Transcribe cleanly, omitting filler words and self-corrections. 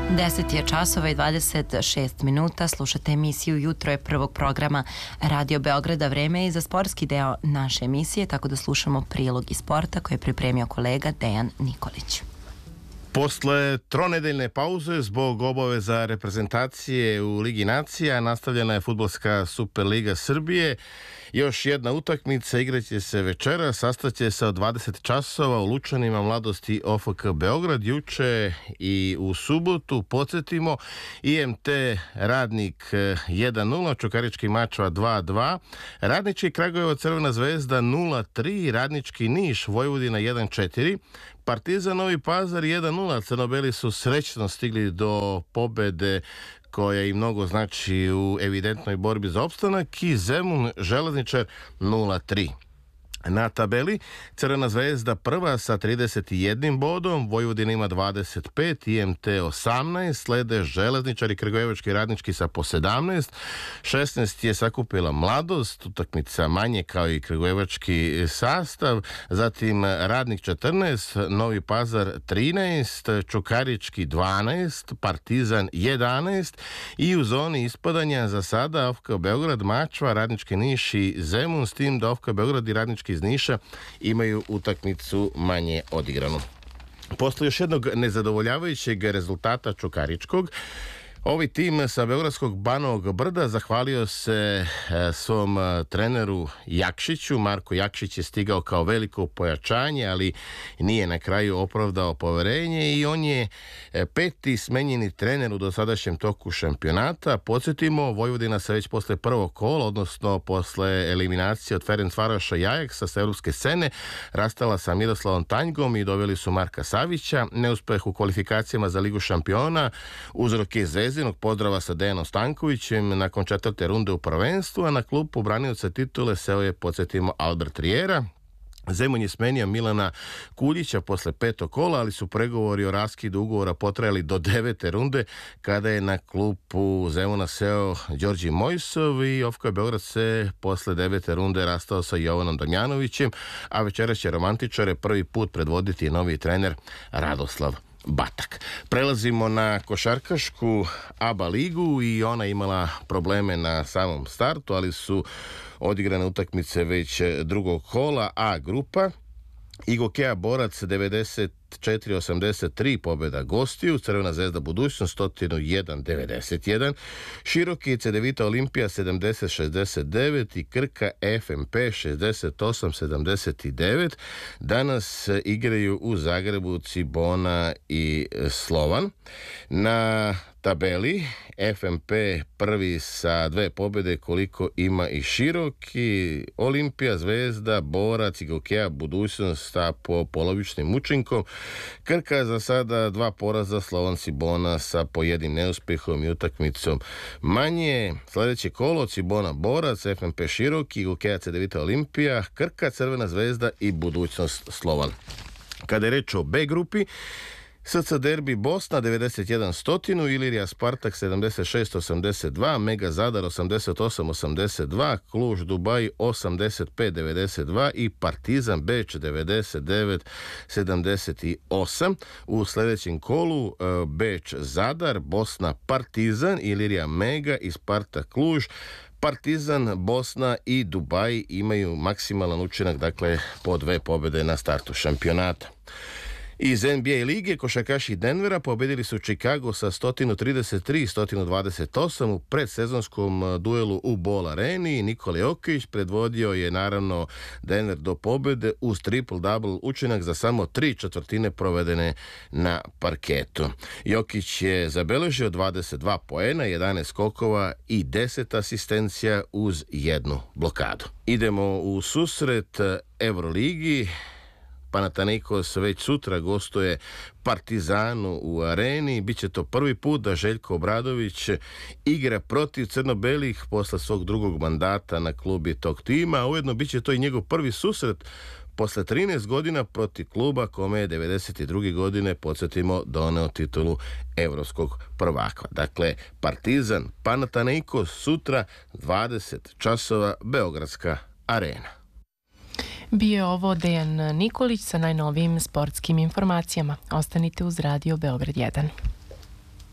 10 je časova i 26 minuta. Slušate emisiju Jutro je prvog programa Radio Beograda. Vreme je za sportski deo naše emisije, tako da slušamo prilog iz sporta koji je pripremio kolega Dejan Nikolić. Posle tronedeljne pauze zbog obaveza reprezentacije u Ligi nacija nastavljena je Fudbalska Superliga Srbije. Još jedna utakmica igraće se večera, sastaće se od 20 časova u Lučanima Mladosti OFK Beograd. Juče i u subotu, podsjetimo, IMT Radnik 1-0, Čukarički Mačva 2-2, Radnički Kragujevac Crvena Zvezda 0-3, Radnički Niš Vojvodina 1-4, Partizan Novi Pazar 1-0, Crnobeli su srećno stigli do pobede koja i mnogo znači u evidentnoj borbi za opstanak, i Zemun Železničar 0-3. Na tabeli Crvena Zvezda prva sa 31 bodom, Vojvodina ima 25, IMT 18, slede Železničar i Kragujevački Radnički sa po 17, 16 je sakupila Mladost, utakmica manje kao i Kragujevački sastav, zatim Radnik 14, Novi Pazar 13, Čukarički 12, Partizan 11 i u zoni ispadanja za sada OFK Beograd, Mačva, Radnički Niš i Zemun, s tim da OFK Beograd i Radnički iz Niša imaju utakmicu manje odigranu. Posle još jednog nezadovoljavajućeg rezultata Čukaričkog, ovaj tim sa beogradskog Banovog Brda zahvalio se svom treneru Jakšiću. Marko Jakšić je stigao kao veliko pojačanje, ali nije na kraju opravdao poverenje i on je peti smenjeni trener u dosadašnjem toku šampionata. Podsjetimo, Vojvodina se već posle prvog kola, odnosno posle eliminacije od Ferencvaroša i Ajaksa sa evropske scene, rastala sa Miroslavom Tanjgom i doveli su Marka Savića. Neuspeh u kvalifikacijama za Ligu šampiona uzrok je Zvezdinog pozdrava sa Dejanom Stankovićem nakon četvrte runde u prvenstvu, a na klupu branioca titule seo je, podsjetimo, Albert Riera. Zemun je smenio Milana Kuljića posle petog kola, ali su pregovori o raskidu ugovora potrajali do 9. runde, kada je na klupu Zemuna seo Đorđe Mojsov i OFK Beograd se posle 9. runde rastao sa Jovanom Damjanovićem, a večeras će romantičare prvi put predvoditi novi trener Radoslav Batak. Prelazimo na košarkašku ABA ligu i ona imala probleme na samom startu, ali su odigrane utakmice već drugog kola. A grupa: Igokea Borac 94-83 pobjeda gostiju, Crvena Zvezda Budućnost 101-91, Široki Cedevita Olimpija 70-69 i Krka FMP 68-79. Danas igraju u Zagrebu Cibona i Slovan. Na tabeli FMP prvi sa 2 pobjede koliko ima i Široki, Olimpija, Zvezda, Borac, Igokea, Budućnost sa po polovičnim učinkom, Krka za sada 2 poraza, Slovan Cibona sa po jednim neuspehom i utakmicom manje. Sljedeće kolo: Cibona Borac, FMP Široki, Igokea Cedevita Olimpija, Krka Crvena Zvezda i Budućnost Slovan. Kada je reč o B grupi, SC Derbi Bosna 91-100, Ilirija Spartak 76-82, Mega Zadar 88-82, Kluž Dubai 85-92 i Partizan Beč 99-78. U sljedećem kolu Beč Zadar, Bosna Partizan, Ilirija Mega i Spartak Kluž. Partizan, Bosna i Dubai imaju maksimalan učinak, dakle po 2 pobjede na startu šampionata. Iz NBA lige košarkaši Denvera pobedili su Chicago sa 133-128 u predsezonskom duelu u Ball Areni. Nikola Jokić predvodio je naravno Denver do pobjede uz triple-double učinak za samo 3/4 provedene na parketu. Jokić je zabeležio 22 poena, 11 skokova i 10 asistencija uz 1 blokadu. Idemo u susret Euroligi. Panathinaikos već sutra gostuje Partizanu u Areni. Biće to prvi put da Željko Obradović igra protiv crno-belih posle svog drugog mandata na klubi tog tima, a ujedno biće to i njegov prvi susret posle 13 godina protiv kluba kome je 92. godine, podsjetimo, doneo titulu evropskog prvaka. Dakle, Partizan, Panathinaikos sutra 20 časova, Beogradska arena. Bio je ovo Dejan Nikolić sa najnovijim sportskim informacijama. Ostanite uz Radio Beograd 1.